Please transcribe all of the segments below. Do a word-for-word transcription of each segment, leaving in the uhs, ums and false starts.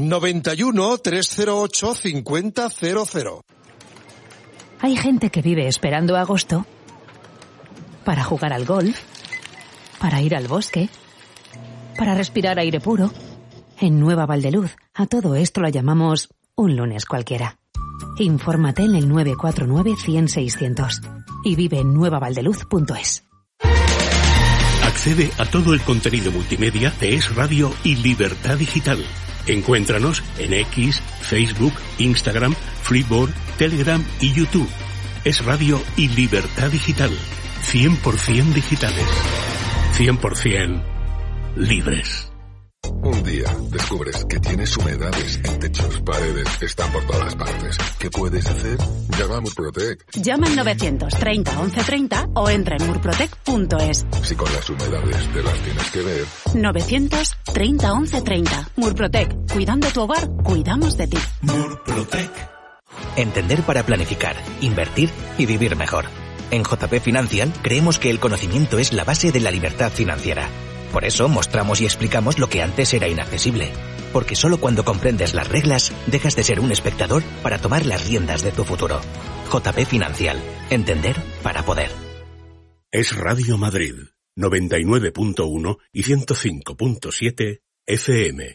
noventa y uno, trescientos ocho, cincuenta cero cero. Hay gente que vive esperando agosto para jugar al golf, para ir al bosque, para respirar aire puro. En Nueva Valdeluz, a todo esto lo llamamos un lunes cualquiera. Infórmate en el nueve cuatro nueve, cien, seiscientos y vive en nueva valdeluz punto es. Accede a todo el contenido multimedia de Es Radio y Libertad Digital. Encuéntranos en X, Facebook, Instagram, Freeboard, Telegram y YouTube. Es Radio y Libertad Digital. cien por ciento digitales. cien por ciento libres. Un día descubres que tienes humedades en techos, paredes, están por todas partes. ¿Qué puedes hacer? Llama a Murprotec. Llama al novecientos treinta, once treinta o entra en murprotec punto es. Si con las humedades te las tienes que ver. novecientos treinta, once treinta. Murprotec. Cuidando tu hogar, cuidamos de ti. Murprotec. Entender para planificar, invertir y vivir mejor. En J P Financial creemos que el conocimiento es la base de la libertad financiera. Por eso mostramos y explicamos lo que antes era inaccesible. Porque solo cuando comprendes las reglas, dejas de ser un espectador para tomar las riendas de tu futuro. J P Financial. Entender para poder. Es Radio Madrid, noventa y nueve punto uno y ciento cinco punto siete F M.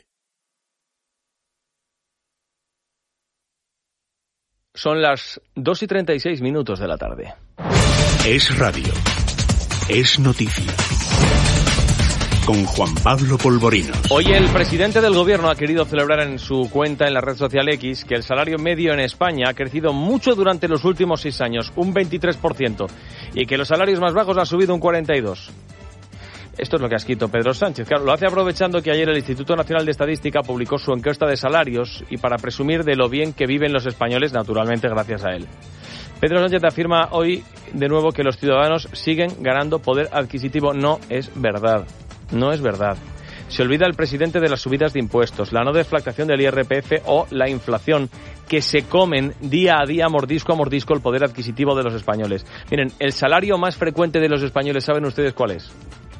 Son las dos y treinta y seis minutos de la tarde. Es Radio. Es noticia. Con Juan Pablo Polvorinos. Hoy el presidente del gobierno ha querido celebrar en su cuenta en la red social X que el salario medio en España ha crecido mucho durante los últimos seis años, un veintitrés por ciento, y que los salarios más bajos han subido un cuarenta y dos por ciento. Esto es lo que ha escrito Pedro Sánchez. Claro, lo hace aprovechando que ayer el Instituto Nacional de Estadística publicó su encuesta de salarios y para presumir de lo bien que viven los españoles, naturalmente gracias a él. Pedro Sánchez afirma hoy de nuevo que los ciudadanos siguen ganando poder adquisitivo. No es verdad. No es verdad. Se olvida el presidente de las subidas de impuestos, la no deflactación del I R P F o la inflación, que se comen día a día, mordisco a mordisco, el poder adquisitivo de los españoles. Miren, el salario más frecuente de los españoles, ¿saben ustedes cuál es?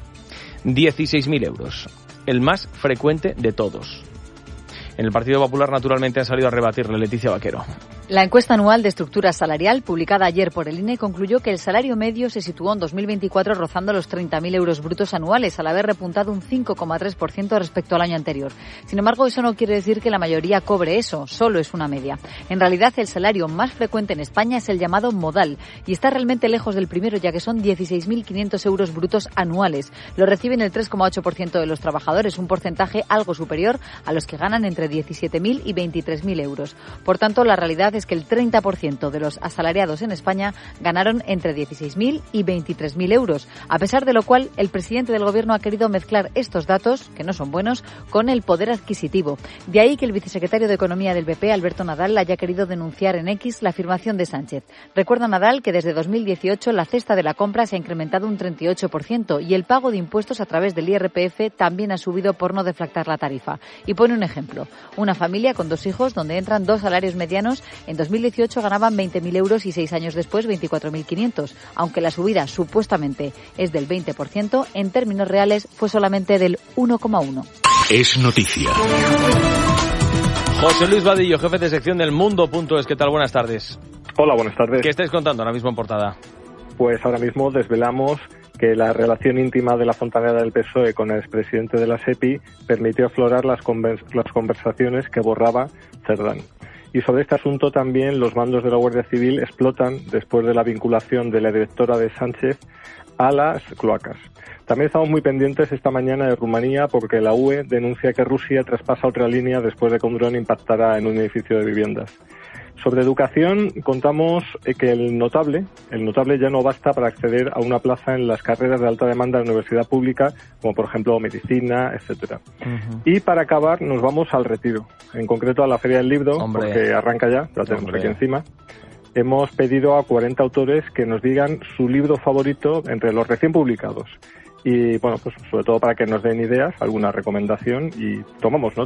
dieciséis mil euros. El más frecuente de todos. En el Partido Popular, naturalmente, ha salido a rebatirle Leticia Vaquero. La encuesta anual de estructura salarial, publicada ayer por el I N E, concluyó que el salario medio se situó en dos mil veinticuatro rozando los treinta mil euros brutos anuales, al haber repuntado un cinco coma tres por ciento respecto al año anterior. Sin embargo, eso no quiere decir que la mayoría cobre eso, solo es una media. En realidad, el salario más frecuente en España es el llamado modal, y está realmente lejos del primero, ya que son dieciséis mil quinientos euros brutos anuales. Lo reciben el tres coma ocho por ciento de los trabajadores, un porcentaje algo superior a los que ganan entre diecisiete mil y veintitrés mil euros. Por tanto, la realidad es que el treinta por ciento de los asalariados en España ganaron entre dieciséis mil y veintitrés mil euros, a pesar de lo cual el presidente del gobierno ha querido mezclar estos datos, que no son buenos, con el poder adquisitivo. De ahí que el vicesecretario de Economía del B P, Alberto Nadal, haya querido denunciar en X la afirmación de Sánchez. Recuerda Nadal que desde dos mil dieciocho la cesta de la compra se ha incrementado un treinta y ocho por ciento y el pago de impuestos a través del I R P F también ha subido por no deflactar la tarifa. Y pone un ejemplo. Una familia con dos hijos donde entran dos salarios medianos en dos mil dieciocho ganaban veinte mil euros y seis años después veinticuatro mil quinientos. Aunque la subida supuestamente es del veinte por ciento, en términos reales fue solamente del uno coma uno. Es noticia. José Luis Vadillo, jefe de sección del Mundo punto es. ¿Qué tal? Buenas tardes. Hola, buenas tardes. ¿Qué estáis contando ahora mismo en portada? Pues ahora mismo desvelamos que la relación íntima de la fontanera del P S O E con el expresidente de la SEPI permitió aflorar las, convers- las conversaciones que borraba Cerdán. Y sobre este asunto también los mandos de la Guardia Civil explotan después de la vinculación de la directora de Sánchez a las cloacas. También estamos muy pendientes esta mañana de Rumanía porque la U E denuncia que Rusia traspasa otra línea después de que un dron impactara en un edificio de viviendas. Sobre educación contamos que el notable, el notable ya no basta para acceder a una plaza en las carreras de alta demanda de la universidad pública, como por ejemplo medicina, etcétera. Uh-huh. Y para acabar nos vamos al retiro, en concreto a la Feria del Libro, Hombre. porque arranca ya, la tenemos Hombre. aquí encima. Hemos pedido a cuarenta autores que nos digan su libro favorito entre los recién publicados. Y bueno, pues sobre todo para que nos den ideas, alguna recomendación y tomamos nota.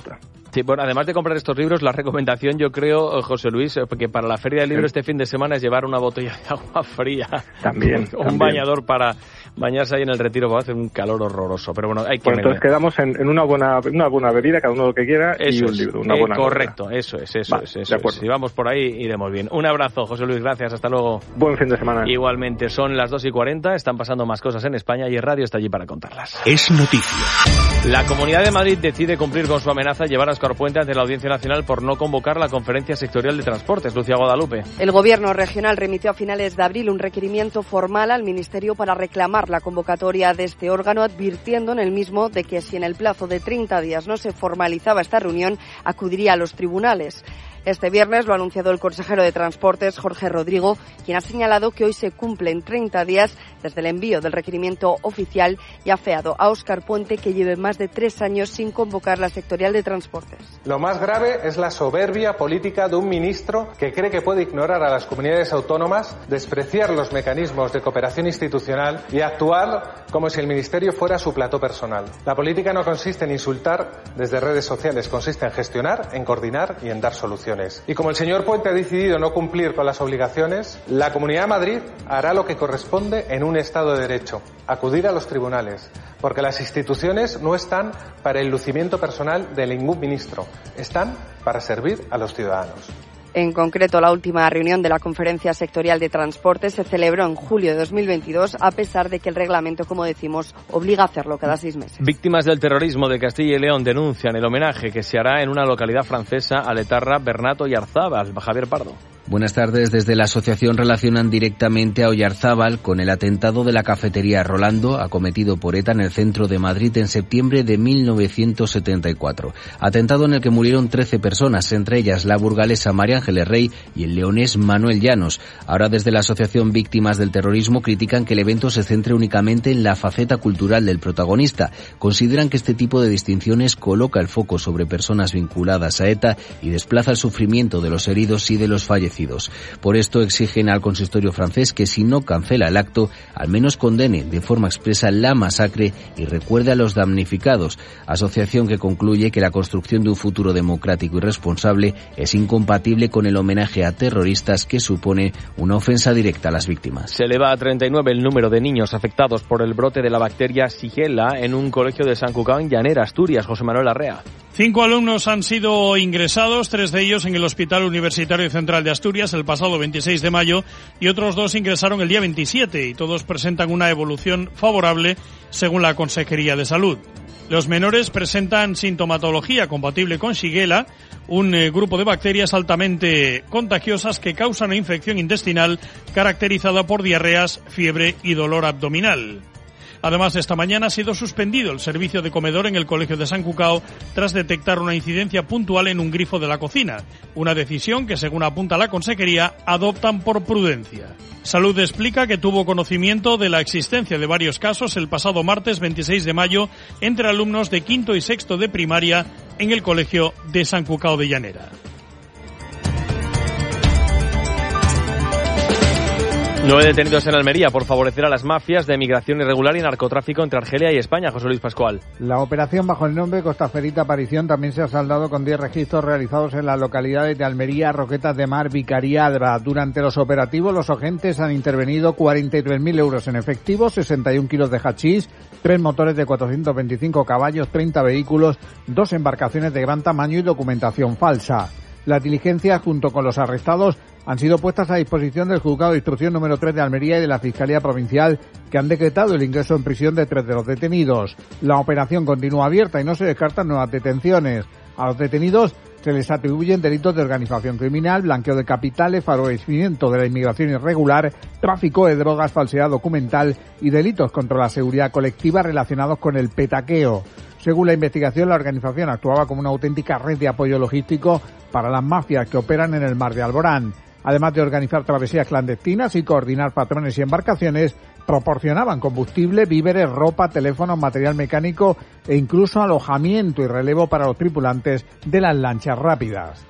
Sí, bueno, además de comprar estos libros, la recomendación, yo creo, José Luis, que para la Feria del Libro este fin de semana es llevar una botella de agua fría. También. Un también. bañador para bañarse ahí en el Retiro, va a hacer un calor horroroso. Pero bueno, hay que... Pues entonces quedamos en, en una buena una buena bebida, cada uno lo que quiera, eso y un es, libro, una eh, buena correcto, novela. eso es, eso vale, es, eso de acuerdo. es. Si vamos por ahí, iremos bien. Un abrazo, José Luis, gracias, hasta luego. Buen fin de semana. Igualmente, son las dos y cuarenta, están pasando más cosas en España y el radio está allí para contarlas. Es noticia. La Comunidad de Madrid decide cumplir con su amenaza de llevar a Óscar Puente ante la Audiencia Nacional por no convocar la Conferencia Sectorial de Transportes. Lucía Guadalupe. El Gobierno regional remitió a finales de abril un requerimiento formal al Ministerio para reclamar la convocatoria de este órgano, advirtiendo en el mismo de que si en el plazo de treinta días no se formalizaba esta reunión, acudiría a los tribunales. Este viernes lo ha anunciado el consejero de Transportes, Jorge Rodrigo, quien ha señalado que hoy se cumplen treinta días desde el envío del requerimiento oficial y ha afeado a Óscar Puente que lleve más de tres años sin convocar la sectorial de Transportes. Lo más grave es la soberbia política de un ministro que cree que puede ignorar a las comunidades autónomas, despreciar los mecanismos de cooperación institucional y actuar como si el ministerio fuera su plató personal. La política no consiste en insultar desde redes sociales, consiste en gestionar, en coordinar y en dar soluciones. Y como el señor Puente ha decidido no cumplir con las obligaciones, la Comunidad de Madrid hará lo que corresponde en un Estado de Derecho, acudir a los tribunales, porque las instituciones no están para el lucimiento personal de ningún ministro, están para servir a los ciudadanos. En concreto, la última reunión de la Conferencia Sectorial de Transporte se celebró en julio de dos mil veintidós, a pesar de que el reglamento, como decimos, obliga a hacerlo cada seis meses. Víctimas del terrorismo de Castilla y León denuncian el homenaje que se hará en una localidad francesa a Letarra, Bernato y Arzábal. Javier Pardo. Buenas tardes. Desde la asociación relacionan directamente a Oyarzábal con el atentado de la cafetería Rolando, acometido por ETA en el centro de Madrid en septiembre de mil novecientos setenta y cuatro. Atentado en el que murieron trece personas, entre ellas la burgalesa María Ángeles Rey y el leonés Manuel Llanos. Ahora desde la asociación Víctimas del Terrorismo critican que el evento se centre únicamente en la faceta cultural del protagonista. Consideran que este tipo de distinciones coloca el foco sobre personas vinculadas a ETA y desplaza el sufrimiento de los heridos y de los fallecidos. Por esto exigen al consistorio francés que si no cancela el acto, al menos condene de forma expresa la masacre y recuerde a los damnificados. Asociación que concluye que la construcción de un futuro democrático y responsable es incompatible con el homenaje a terroristas que supone una ofensa directa a las víctimas. Se eleva a treinta y nueve el número de niños afectados por el brote de la bacteria Shigella en un colegio de San Cucao, en Llanera, Asturias. José Manuel Arrea. Cinco alumnos han sido ingresados, tres de ellos en el Hospital Universitario Central de Asturias el pasado veintiséis de mayo y otros dos ingresaron el día veintisiete y todos presentan una evolución favorable según la Consejería de Salud. Los menores presentan sintomatología compatible con Shigella, un eh, grupo de bacterias altamente contagiosas que causan una infección intestinal caracterizada por diarreas, fiebre y dolor abdominal. Además, esta mañana ha sido suspendido el servicio de comedor en el Colegio de San Cucao tras detectar una incidencia puntual en un grifo de la cocina, una decisión que, según apunta la Consejería, adoptan por prudencia. Salud explica que tuvo conocimiento de la existencia de varios casos el pasado martes veintiséis de mayo entre alumnos de quinto y sexto de primaria en el Colegio de San Cucao de Llanera. Nueve detenidos en Almería por favorecer a las mafias de migración irregular y narcotráfico entre Argelia y España. José Luis Pascual. La operación bajo el nombre Costaferita Aparición también se ha saldado con diez registros realizados en las localidades de Almería, Roquetas de Mar, Vicaría, Adra. Durante los operativos, los agentes han intervenido cuarenta y tres mil euros en efectivo, sesenta y un kilos de hachís, tres motores de cuatrocientos veinticinco caballos, treinta vehículos, dos embarcaciones de gran tamaño y documentación falsa. Las diligencias, junto con los arrestados, han sido puestas a disposición del Juzgado de Instrucción número tres de Almería y de la Fiscalía Provincial, que han decretado el ingreso en prisión de tres de los detenidos. La operación continúa abierta y no se descartan nuevas detenciones. A los detenidos se les atribuyen delitos de organización criminal, blanqueo de capitales, favorecimiento de la inmigración irregular, tráfico de drogas, falsedad documental y delitos contra la seguridad colectiva relacionados con el petaqueo. Según la investigación, la organización actuaba como una auténtica red de apoyo logístico para las mafias que operan en el mar de Alborán. Además de organizar travesías clandestinas y coordinar patrones y embarcaciones, proporcionaban combustible, víveres, ropa, teléfonos, material mecánico e incluso alojamiento y relevo para los tripulantes de las lanchas rápidas.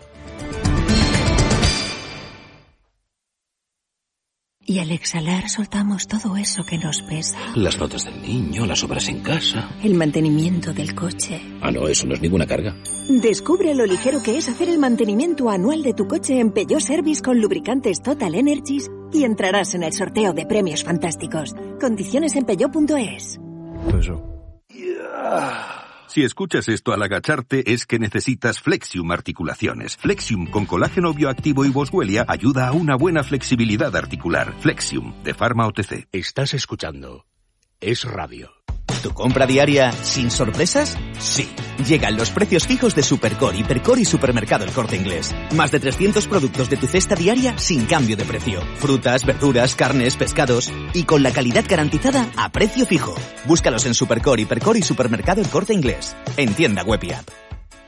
Y al exhalar soltamos todo eso que nos pesa. Las notas del niño, las obras en casa. El mantenimiento del coche. Ah, no, eso no es ninguna carga. Descubre lo ligero que es hacer el mantenimiento anual de tu coche en Peugeot Service con lubricantes Total Energies y entrarás en el sorteo de premios fantásticos. Condiciones en peugeot punto es. Si escuchas esto al agacharte es que necesitas Flexium Articulaciones. Flexium con colágeno bioactivo y boswellia ayuda a una buena flexibilidad articular. Flexium, de Pharma O T C. Estás escuchando Es Radio. ¿Tu compra diaria sin sorpresas? Sí. Llegan los precios fijos de Supercore, Hipercore y Supermercado El Corte Inglés. Más de trescientos productos de tu cesta diaria sin cambio de precio. Frutas, verduras, carnes, pescados y con la calidad garantizada a precio fijo. Búscalos en Supercore, Hipercore y Supermercado El Corte Inglés. En tienda web y app.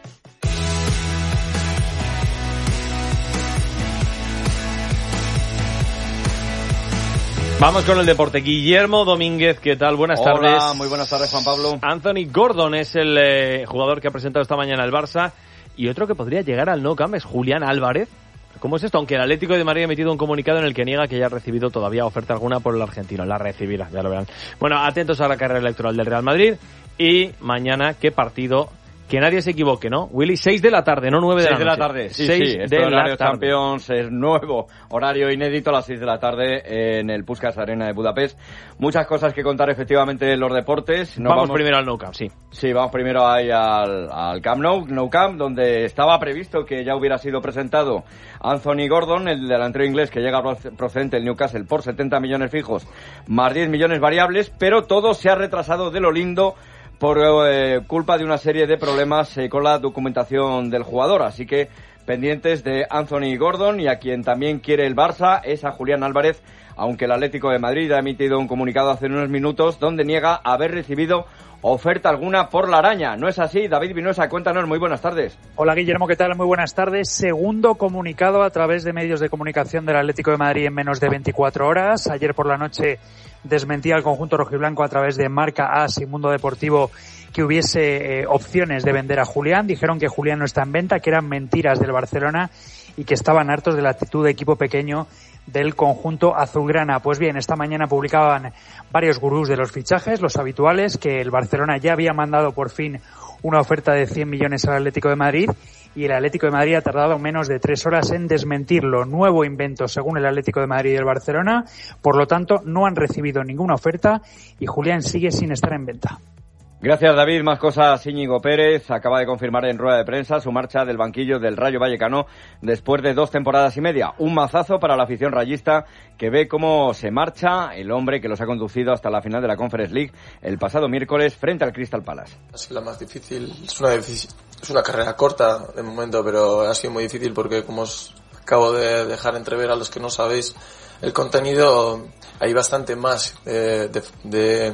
Vamos con el deporte. Guillermo Domínguez, ¿qué tal? Buenas Hola, tardes. Hola, muy buenas tardes, Juan Pablo. Anthony Gordon es el eh, jugador que ha presentado esta mañana el Barça. Y otro que podría llegar al Nou Camp es Julián Álvarez. ¿Cómo es esto? Aunque el Atlético de Madrid ha emitido un comunicado en el que niega que haya recibido todavía oferta alguna por el argentino. La recibirá, ya lo verán. Bueno, atentos a la carrera electoral del Real Madrid. Y mañana, ¿qué partido? Que nadie se equivoque, ¿no? Willy, seis de la tarde, no nueve de la noche. seis de la tarde, sí, seis sí. de Este la horario tarde. Champions es nuevo, horario inédito a las seis de la tarde en el Puskás Arena de Budapest. Muchas cosas que contar efectivamente en los deportes. Nos vamos, vamos primero al Nou Camp, sí. Sí, vamos primero ahí al, al Camp Nou, Nou Camp, donde estaba previsto que ya hubiera sido presentado Anthony Gordon, el delantero inglés que llega procedente del Newcastle por setenta millones fijos, más diez millones variables, pero todo se ha retrasado de lo lindo por eh, culpa de una serie de problemas eh, con la documentación del jugador. Así que pendientes de Anthony Gordon, y a quien también quiere el Barça es a Julián Álvarez, aunque el Atlético de Madrid ha emitido un comunicado hace unos minutos donde niega haber recibido oferta alguna por la araña. ¿No es así? David Vinuesa, cuéntanos, muy buenas tardes. Hola Guillermo, ¿qué tal? Muy buenas tardes. Segundo comunicado a través de medios de comunicación del Atlético de Madrid en menos de veinticuatro horas. Ayer por la noche desmentía el conjunto rojiblanco a través de Marca As y Mundo Deportivo que hubiese eh, opciones de vender a Julián. Dijeron que Julián no está en venta, que eran mentiras del Barcelona y que estaban hartos de la actitud de equipo pequeño del conjunto azulgrana. Pues bien, esta mañana publicaban varios gurús de los fichajes, los habituales, que el Barcelona ya había mandado por fin una oferta de cien millones al Atlético de Madrid, y el Atlético de Madrid ha tardado menos de tres horas en desmentirlo. Nuevo invento según el Atlético de Madrid y el Barcelona. Por lo tanto, no han recibido ninguna oferta y Julián sigue sin estar en venta. Gracias, David. Más cosas. Íñigo Pérez acaba de confirmar en rueda de prensa su marcha del banquillo del Rayo Vallecano después de dos temporadas y media. Un mazazo para la afición rayista, que ve cómo se marcha el hombre que los ha conducido hasta la final de la Conference League el pasado miércoles frente al Crystal Palace. Ha sido la más difícil. Es una, difícil, es una carrera corta de momento, pero ha sido muy difícil porque, como os acabo de dejar entrever a los que no sabéis el contenido, hay bastante más eh, de... de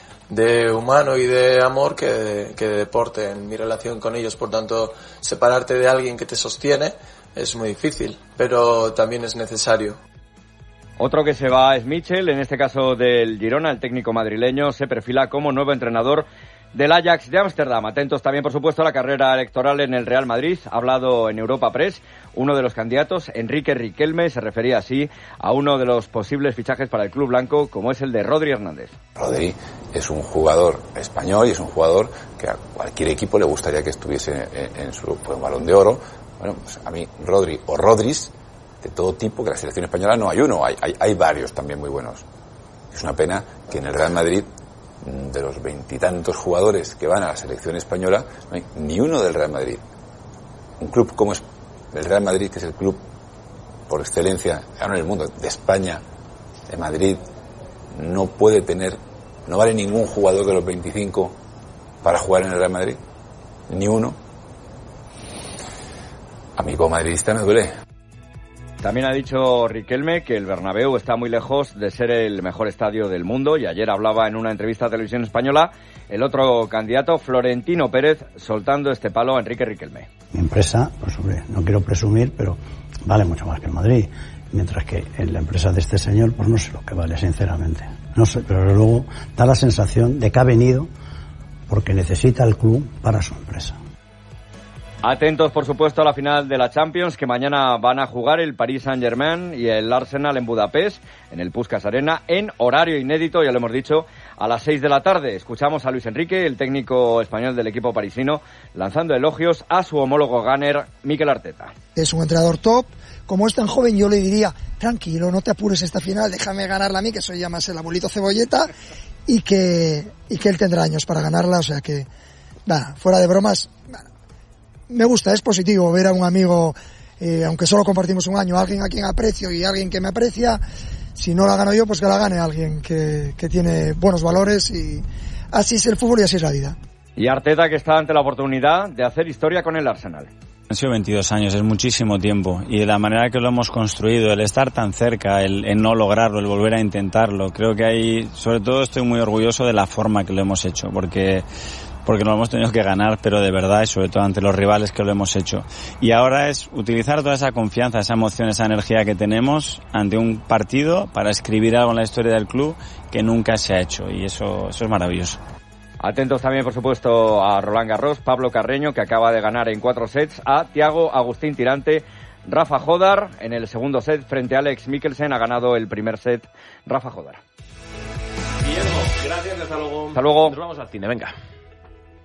de humano y de amor que de, que de deporte en mi relación con ellos. Por tanto, separarte de alguien que te sostiene es muy difícil, pero también es necesario. Otro que se va es Michel, en este caso del Girona. El técnico madrileño se perfila como nuevo entrenador del Ajax de Ámsterdam. Atentos también, por supuesto, a la carrera electoral en el Real Madrid. Ha hablado en Europa Press uno de los candidatos, Enrique Riquelme, se refería así a uno de los posibles fichajes para el club blanco, como es el de Rodri Hernández. Rodri es un jugador español y es un jugador que a cualquier equipo le gustaría que estuviese en, en su pues, Balón de Oro. Bueno, pues a mí Rodri o Rodris de todo tipo, que la selección española no hay uno, hay, hay, hay varios también muy buenos. Es una pena que en el Real Madrid, de los veintitantos jugadores que van a la selección española, no hay ni uno del Real Madrid. Un club como es el Real Madrid, que es el club por excelencia ahora en el mundo, de España, de Madrid, no puede tener, no vale ningún jugador de los veinticinco para jugar en el Real Madrid, ni uno. A mí como madridista me duele. También ha dicho Riquelme que el Bernabéu está muy lejos de ser el mejor estadio del mundo, y ayer hablaba en una entrevista a Televisión Española el otro candidato, Florentino Pérez, soltando este palo a Enrique Riquelme. Mi empresa, pues hombre, no quiero presumir, pero vale mucho más que el Madrid, mientras que en la empresa de este señor, pues no sé lo que vale, sinceramente. No sé, pero luego da la sensación de que ha venido porque necesita el club para su empresa. Atentos, por supuesto, a la final de la Champions, que mañana van a jugar el Paris Saint-Germain y el Arsenal en Budapest, en el Puskás Arena, en horario inédito, ya lo hemos dicho, a las seis de la tarde. Escuchamos a Luis Enrique, el técnico español del equipo parisino, lanzando elogios a su homólogo gunner, Mikel Arteta. Es un entrenador top. Como es tan joven, yo le diría, tranquilo, no te apures esta final, déjame ganarla a mí, que soy ya más el abuelito cebolleta, y que, y que él tendrá años para ganarla, o sea que, nada, fuera de bromas, nada. Me gusta, es positivo ver a un amigo, eh, aunque solo compartimos un año, alguien a quien aprecio y alguien que me aprecia. Si no la gano yo, pues que la gane alguien que, que tiene buenos valores, y así es el fútbol y así es la vida. Y Arteta, que está ante la oportunidad de hacer historia con el Arsenal. Han sido veintidós años, es muchísimo tiempo, y de la manera que lo hemos construido, el estar tan cerca, el, el no lograrlo, el volver a intentarlo, creo que hay, sobre todo estoy muy orgulloso de la forma que lo hemos hecho, porque porque nos lo hemos tenido que ganar, pero de verdad, y sobre todo ante los rivales que lo hemos hecho. Y ahora es utilizar toda esa confianza, esa emoción, esa energía que tenemos ante un partido para escribir algo en la historia del club que nunca se ha hecho, y eso, eso es maravilloso. Atentos también, por supuesto, a Roland Garros, Pablo Carreño, que acaba de ganar en cuatro sets a Thiago Agustín Tirante. Rafa Jodar, en el segundo set, frente a Alex Mikkelsen, ha ganado el primer set Rafa Jodar. Guillermo, gracias, hasta luego. Hasta luego. Nos vamos al cine, venga.